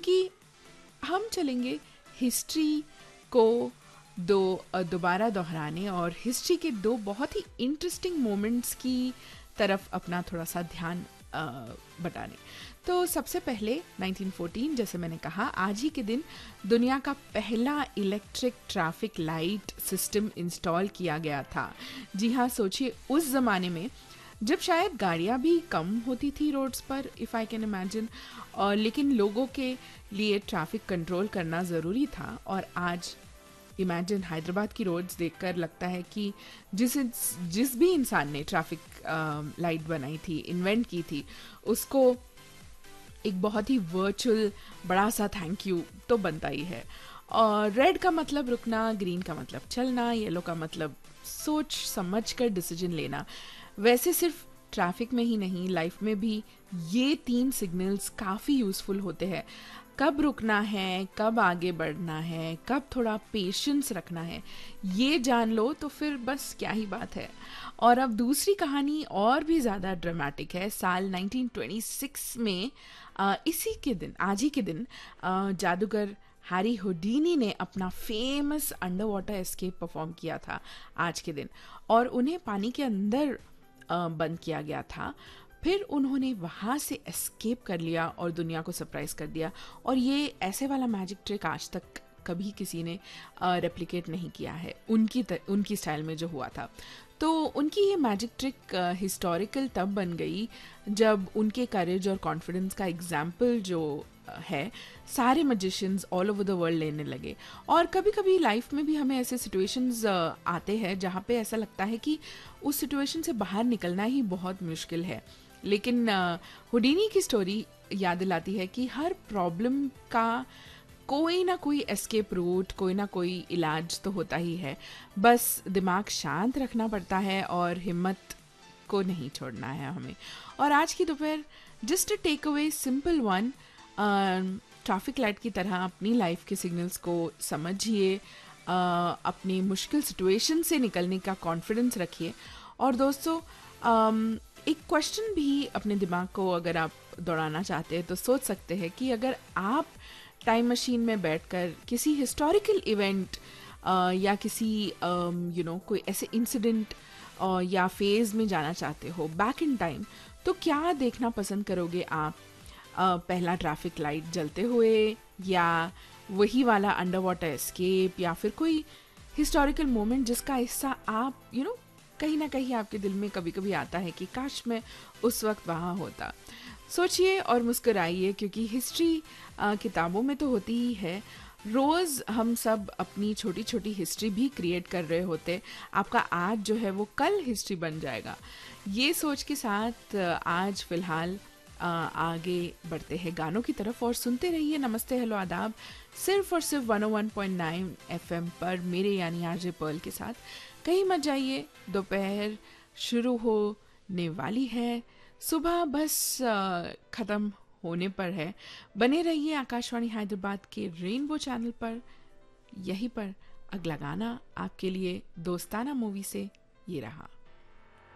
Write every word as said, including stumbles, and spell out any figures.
क्योंकि हम चलेंगे हिस्ट्री को दो अ, दोबारा दोहराने और हिस्ट्री के दो बहुत ही इंटरेस्टिंग मोमेंट्स की तरफ अपना थोड़ा सा ध्यान अ, बटाने। तो सबसे पहले नाइनटीन फोर्टीन, जैसे मैंने कहा, आज ही के दिन दुनिया का पहला electric traffic light system install किया गया था। जी हाँ, सोचिए उस ज़माने में जब शायद गाड़ियाँ भी कम होती थी रोड्स पर, इफ़ आई कैन इमेजिन, और लेकिन लोगों के लिए ट्रैफिक कंट्रोल करना ज़रूरी था। और आज इमेजिन हैदराबाद की रोड्स देखकर लगता है कि जिस जिस भी इंसान ने ट्रैफिक लाइट बनाई थी, इन्वेंट की थी, उसको एक बहुत ही वर्चुअल बड़ा सा थैंक यू तो बनता ही है। और रेड का मतलब रुकना, ग्रीन का मतलब चलना, येलो का मतलब सोच समझ कर डिसीजन लेना। वैसे सिर्फ ट्रैफिक में ही नहीं, लाइफ में भी ये तीन सिग्नल्स काफ़ी यूज़फुल होते हैं। कब रुकना है, कब आगे बढ़ना है, कब थोड़ा पेशेंस रखना है, ये जान लो तो फिर बस क्या ही बात है। और अब दूसरी कहानी और भी ज़्यादा ड्रामेटिक है। साल नाइनटीन ट्वेंटी सिक्स में अ, इसी के दिन, आज ही के दिन, अ, जादूगर हैरी हुडीनी ने अपना famous under water escape perform किया था आज के दिन, और उन्हें पानी के अंदर अ, बंद किया गया था। फिर उन्होंने वहाँ से एस्केप कर लिया और दुनिया को सरप्राइज कर दिया। और ये ऐसे वाला मैजिक ट्रिक आज तक कभी किसी ने रेप्लिकेट नहीं किया है उनकी त, उनकी स्टाइल में जो हुआ था। तो उनकी ये मैजिक ट्रिक हिस्टोरिकल तब बन गई जब उनके करेज और कॉन्फिडेंस का एग्जाम्पल जो है सारे magicians all over the world लेने लगे। और कभी कभी लाइफ में भी हमें ऐसे सिचुएशंस आते हैं जहाँ पे ऐसा लगता है कि उस सिचुएशन से बाहर निकलना ही बहुत मुश्किल है, लेकिन हुडीनी की स्टोरी याद दिलाती है कि हर प्रॉब्लम का कोई ना कोई एस्केप रूट, कोई ना कोई इलाज तो होता ही है। बस दिमाग शांत रखना पड़ता है और हिम्मत को नहीं छोड़ना है हमें। और आज की दोपहर just a take away simple one, traffic light की तरह अपनी लाइफ के सिग्नल्स को समझिए, अपनी मुश्किल सिचुएशन से निकलने का कॉन्फिडेंस रखिए। और दोस्तों, um, एक क्वेश्चन भी अपने दिमाग को अगर आप दौड़ाना चाहते हैं तो सोच सकते हैं कि अगर आप टाइम मशीन में बैठकर किसी हिस्टोरिकल इवेंट या किसी यू नो कोई ऐसे इंसिडेंट या फेज में जाना चाहते हो बैक इन टाइम, तो क्या देखना पसंद करोगे आप? uh, पहला ट्रैफिक लाइट जलते हुए, या वही वाला अंडर वाटर एस्केप, या फिर कोई हिस्टोरिकल मोमेंट जिसका हिस्सा आप यू you नो know, कहीं ना कहीं आपके दिल में कभी कभी आता है कि काश मैं उस वक्त वहाँ होता। सोचिए और मुस्कुराइए, क्योंकि हिस्ट्री किताबों में तो होती ही है। रोज़ हम सब अपनी छोटी छोटी हिस्ट्री भी क्रिएट कर रहे होते। आपका आज जो है वो कल हिस्ट्री बन जाएगा। ये सोच के साथ आज फ़िलहाल आगे बढ़ते हैं गानों की तरफ, और सुनते रहिए नमस्ते हेलो आदाब सिर्फ और सिर्फ वन ओ one point nine F M पर, मेरे यानी आरजे पर्ल के साथ। कहीं मत जाइए, दोपहर शुरू होने वाली है, सुबह बस ख़त्म होने पर है। बने रहिए आकाशवाणी हैदराबाद के रेनबो चैनल पर। यहीं पर अगला गाना आपके लिए दोस्ताना मूवी से ये रहा।